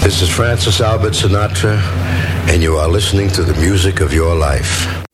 This is Francis Albert Sinatra, and you are listening to the music of your life.